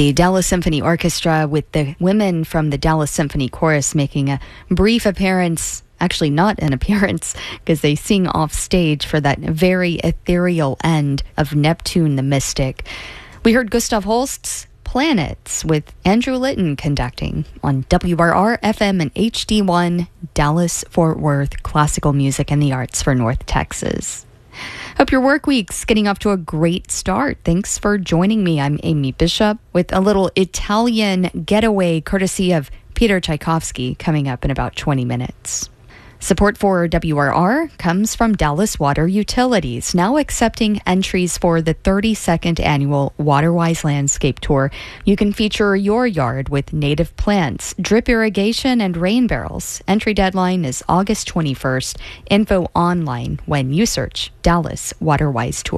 The Dallas Symphony Orchestra with the women from the Dallas Symphony Chorus making a brief appearance, actually not an appearance, because they sing off stage for that very ethereal end of Neptune the Mystic. We heard Gustav Holst's Planets with Andrew Litton conducting on WRR FM and HD1, Dallas Fort Worth, classical music and the arts for North Texas. Hope your work week's getting off to a great start. Thanks for joining me. I'm Amy Bishop with a little Italian getaway courtesy of Peter Tchaikovsky coming up in about 20 minutes. Support for WRR comes from Dallas Water Utilities, now accepting entries for the 32nd annual Waterwise Landscape Tour. You can feature your yard with native plants, drip irrigation, and rain barrels. Entry deadline is August 21st. Info online when you search Dallas Waterwise Tour.